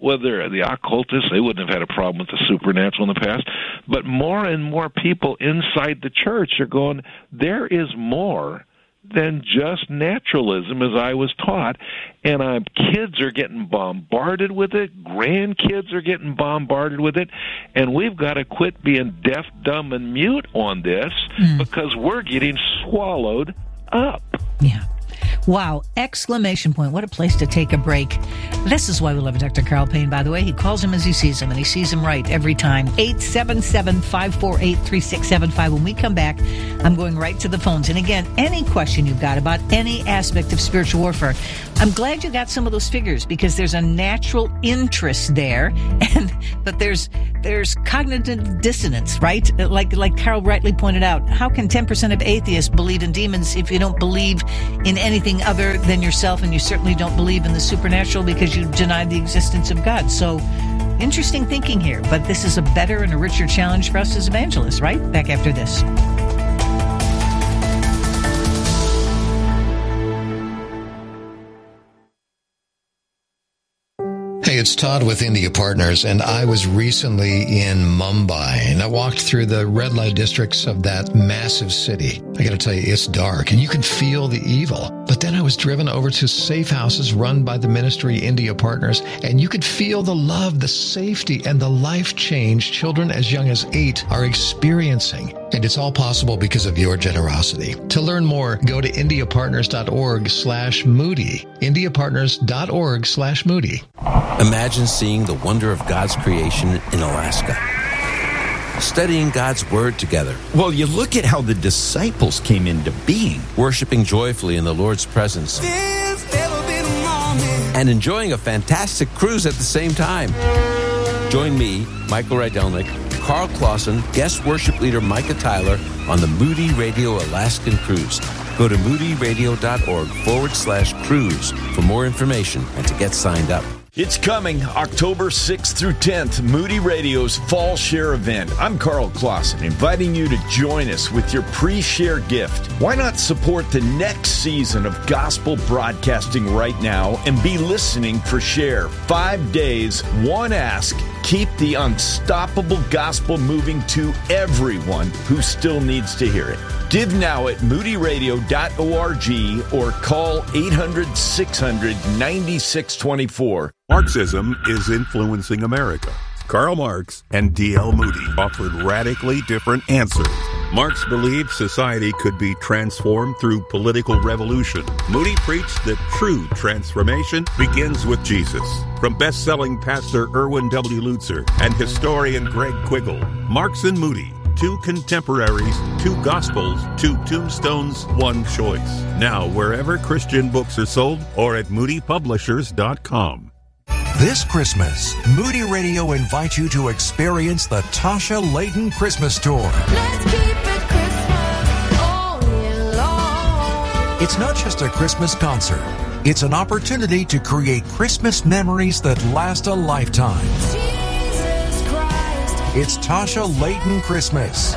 whether the occultists, they wouldn't have had a problem with the supernatural in the past, but more and more people inside the church are going, there is more than just naturalism as I was taught. And uh, kids are getting bombarded with it. Grandkids are getting bombarded with it. And we've got to quit being deaf, dumb, and mute on this mm. because we're getting swallowed up. Yeah. Wow. Exclamation point. What a place to take a break. This is why we love Doctor Carl Payne, by the way. He calls him as he sees him, and he sees him right every time. eight seven seven, five four eight, three six seven five. When we come back, I'm going right to the phones. And again, any question you've got about any aspect of spiritual warfare, I'm glad you got some of those figures because there's a natural interest there, and but there's there's cognitive dissonance, right? Like like Carl rightly pointed out, how can ten percent of atheists believe in demons if you don't believe in anything other than yourself, and you certainly don't believe in the supernatural because you deny the existence of God? So interesting thinking here, but this is a better and a richer challenge for us as evangelists, right? Back after this. Hey, it's Todd with India Partners, and I was recently in Mumbai, and I walked through the red light districts of that massive city. I gotta tell you, it's dark, and you can feel the evil. But then I was driven over to safe houses run by the ministry India Partners, and you could feel the love, the safety, and the life change children as young as eight are experiencing. And it's all possible because of your generosity. To learn more, go to indiapartners.org slash Moody. indiapartners.org slash Moody. Imagine seeing the wonder of God's creation in Alaska. Studying God's Word together. Well, you look at how the disciples came into being. Worshiping joyfully in the Lord's presence. And enjoying a fantastic cruise at the same time. Join me, Michael Rydelnik, Carl Clausen, guest worship leader Micah Tyler on the Moody Radio Alaskan Cruise. Go to moodyradio.org forward slash cruise for more information and to get signed up. It's coming October sixth through tenth, Moody Radio's Fall Share event. I'm Carl Clausen, inviting you to join us with your pre-share gift. Why not support the next season of gospel broadcasting right now and be listening for Share? Five days, one ask. Keep the unstoppable gospel moving to everyone who still needs to hear it. Give now at moody radio dot org or call eight hundred, six hundred, ninety-six twenty-four. Marxism is influencing America. Karl Marx and D L Moody offered radically different answers. Marx believed society could be transformed through political revolution. Moody preached that true transformation begins with Jesus. From best-selling pastor Erwin W. Lutzer and historian Greg Quiggle, Marx and Moody, two contemporaries, two gospels, two tombstones, one choice. Now, wherever Christian books are sold or at moody publishers dot com. This Christmas, Moody Radio invites you to experience the Tasha Layton Christmas Tour. Let's keep it Christmas all year long. It's not just a Christmas concert. It's an opportunity to create Christmas memories that last a lifetime. Jesus Christ. It's Tasha Layton Christmas.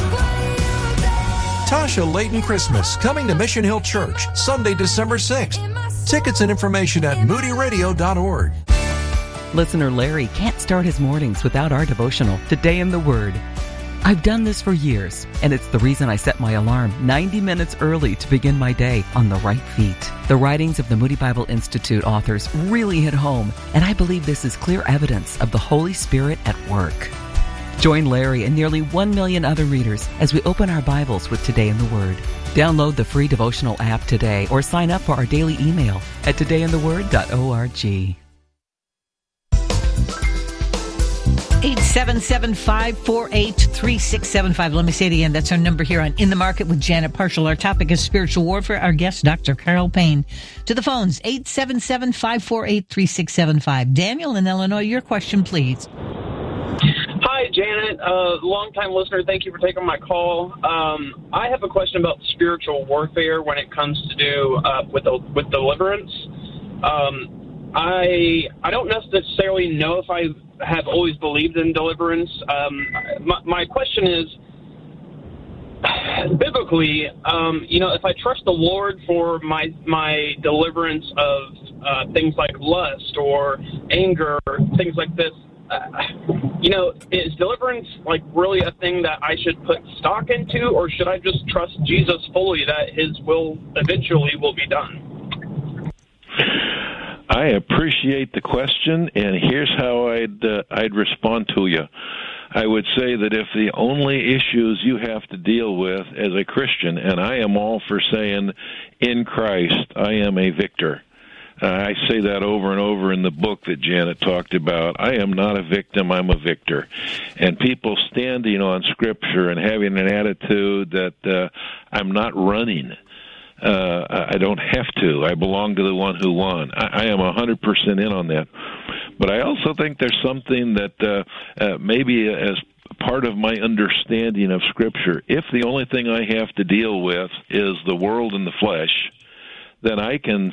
Tasha Layton Christmas, coming to Mission Hill Church, Sunday, December sixth. Tickets and information at moody radio dot org. Listener Larry can't start his mornings without our devotional, Today in the Word. I've done this for years, and it's the reason I set my alarm ninety minutes early to begin my day on the right feet. The writings of the Moody Bible Institute authors really hit home, and I believe this is clear evidence of the Holy Spirit at work. Join Larry and nearly one million other readers as we open our Bibles with Today in the Word. Download the free devotional app today or sign up for our daily email at today in the word dot org. eight seven seven, five four eight, three six seven five. Let me say it again. That's our number here on In the Market with Janet Parshall. Our topic is spiritual warfare. Our guest, Doctor Carl Payne. To the phones, eight seven seven, five four eight, three six seven five. Daniel in Illinois, your question, please. Hi, Janet. Uh, long-time listener. Thank you for taking my call. Um, I have a question about spiritual warfare when it comes to do uh, with the, with deliverance. Um, I I don't necessarily know if I have always believed in deliverance. Um, my, my question is, biblically, um, you know, if I trust the Lord for my my deliverance of uh, things like lust or anger, or things like this, uh, you know, is deliverance like really a thing that I should put stock into, or should I just trust Jesus fully that His will eventually will be done? I appreciate the question, and here's how I'd uh, I'd respond to you. I would say that if the only issues you have to deal with as a Christian, and I am all for saying, in Christ, I am a victor. Uh, I say that over and over in the book that Janet talked about. I am not a victim, I'm a victor. And people standing on Scripture and having an attitude that uh, I'm not running. Uh, I don't have to. I belong to the one who won. I, I am one hundred percent in on that. But I also think there's something that uh, uh, maybe as part of my understanding of Scripture, if the only thing I have to deal with is the world and the flesh, then I can